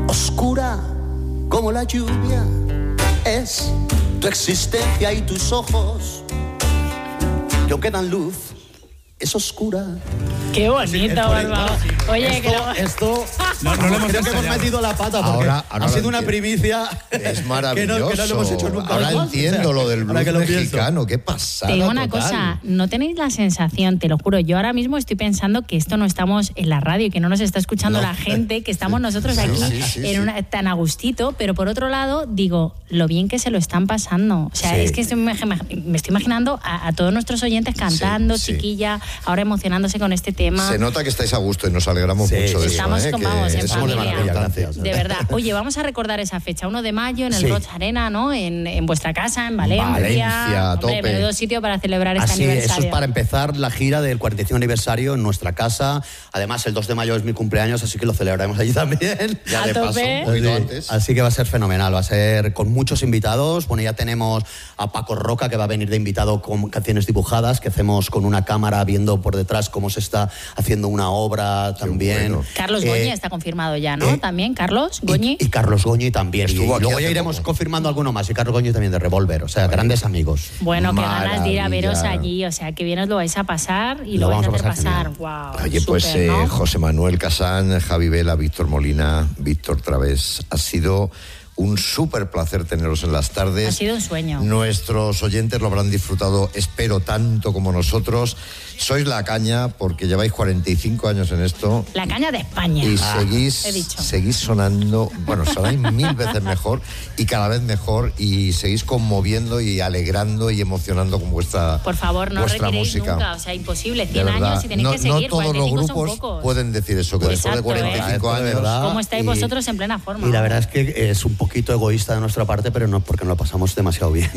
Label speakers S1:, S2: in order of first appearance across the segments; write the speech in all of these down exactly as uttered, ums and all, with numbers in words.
S1: oscura como la lluvia, es tu existencia y tus ojos, que aunque dan luz, es oscura.
S2: Qué bonito, Barba. Oye,
S1: esto,
S2: que lo...
S1: esto
S3: no, no lo hemos
S1: creo que hemos metido la pata porque
S4: ahora, ahora
S1: ha sido una
S4: entiendo.
S1: primicia.
S4: Es maravilloso.
S1: Que no, que no lo hemos hecho nunca.
S4: Ahora
S1: Además,
S4: entiendo
S1: o sea,
S4: lo del blues
S1: que lo
S4: mexicano. Qué pasada.
S2: Te digo una
S4: total.
S2: cosa, no tenéis la sensación, te lo juro, yo ahora mismo estoy pensando que esto no estamos en la radio, que no nos está escuchando
S4: No.
S2: la gente, que estamos nosotros
S4: Sí,
S2: aquí
S4: sí, sí,
S2: en
S4: sí.
S2: una, tan a gustito, pero por otro lado digo, lo bien que se lo están pasando. O sea,
S4: Sí.
S2: es que estoy, me, me estoy imaginando a, a todos nuestros oyentes cantando,
S4: Sí, sí.
S2: chiquilla, ahora emocionándose con este tema.
S4: Se nota que estáis a gusto y nos alegramos
S1: Sí,
S4: mucho de
S1: sí.
S4: eso.
S2: Estamos
S4: ¿eh?
S2: con-
S4: Que
S2: vamos, en
S4: somos de
S2: familia.
S4: maravilla,
S1: Gracias.
S2: De verdad. Oye, vamos a recordar esa fecha, uno de mayo, en el
S1: Sí.
S2: Roig Arena, ¿no? En, en vuestra casa, en Valencia.
S4: Valencia, a
S2: Hombre,
S4: tope.
S2: menudo sitio para celebrar este
S1: Así es,
S2: aniversario.
S1: eso es para empezar la gira del cuarenta y cinco aniversario en nuestra casa. Además, el dos de mayo es mi cumpleaños, así que lo celebraremos allí también.
S4: Ya
S2: A
S4: de paso,
S2: tope.
S4: un poquito
S1: Sí,
S4: antes.
S1: Así que va a ser fenomenal, va a ser con muchos invitados. Bueno, ya tenemos a Paco Roca, que va a venir de invitado con canciones dibujadas, que hacemos con una cámara viendo por detrás cómo se está haciendo una obra también.
S4: bueno.
S2: Carlos
S1: Eh,
S2: Goñi está confirmado ya, ¿no?
S1: eh,
S2: también, Carlos
S1: Y,
S2: Goñi.
S1: y Carlos Goñi también.
S4: Estuvo
S1: y
S4: aquí
S1: luego
S4: hace
S1: ya iremos
S4: poco.
S1: confirmando alguno más. Y Carlos Goñi también de Revolver. O sea, grandes amigos.
S2: Bueno, qué ganas de ir a veros
S4: Maravilla.
S2: allí. O sea, que bien os lo vais a pasar y
S1: Lo
S2: lo, vais a
S1: vamos
S2: hacer
S1: a pasar
S2: pasar. Wow,
S4: Oye, pues
S2: súper,
S4: eh,
S2: ¿no?
S4: José Manuel Casán, Javi Vela, Víctor Molina, Víctor Través, ha sido un súper placer teneros en las tardes.
S2: Ha sido un sueño.
S4: Nuestros oyentes lo habrán disfrutado, espero, tanto como nosotros. Sois la caña porque lleváis cuarenta y cinco años en esto.
S2: La caña de España.
S4: Y
S2: Ah,
S4: seguís,
S2: he dicho.
S4: seguís sonando, bueno, sonáis mil veces mejor y cada vez mejor y seguís conmoviendo y alegrando y emocionando con vuestra,
S2: Por favor, no
S4: vuestra
S2: retiréis
S4: música.
S2: nunca. O sea, imposible.
S4: De
S2: cien
S4: verdad,
S2: años y tenéis
S4: no,
S2: que seguir.
S4: no todos los
S2: cuarenta y cinco son
S4: grupos
S2: pocos.
S4: pueden decir eso, que después de
S2: Exacto,
S4: cuarenta y cinco
S1: ¿eh?
S4: años...
S1: ¿Verdad?
S2: ¿Cómo estáis
S1: Y-
S2: vosotros en plena forma?
S1: Y la verdad es que es un poquito egoísta de nuestra parte, pero no porque nos lo pasamos demasiado bien.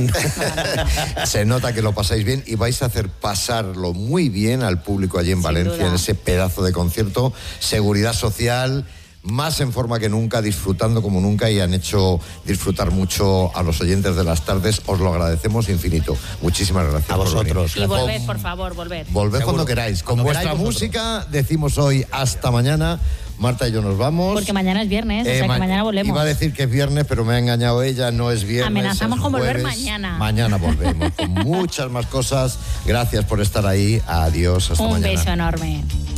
S4: Se nota que lo pasáis bien y vais a hacer pasarlo muy bien al público allí en
S2: Sin
S4: Valencia,
S2: duda.
S4: en ese pedazo de concierto. Seguridad social, más en forma que nunca, disfrutando como nunca y han hecho disfrutar mucho a los oyentes de las tardes. Os lo agradecemos infinito. Muchísimas gracias.
S1: A
S4: por venir.
S1: vosotros.
S2: Y volved,
S4: Con-
S2: por favor, volved.
S4: Volved
S1: Seguro.
S4: cuando queráis. Con
S1: Cuando
S4: vuestra
S1: queráis vosotros.
S4: música decimos hoy hasta mañana. Marta y yo nos vamos.
S2: Porque mañana es viernes, o
S4: Eh,
S2: sea que
S4: ma-
S2: mañana volvemos.
S4: Iba a decir que es viernes, pero me ha engañado ella, no es viernes.
S2: Amenazamos
S4: es
S2: con volver
S4: jueves.
S2: mañana.
S4: Mañana volvemos con muchas más cosas. Gracias por estar ahí. Adiós, hasta
S2: Un
S4: mañana.
S2: beso enorme.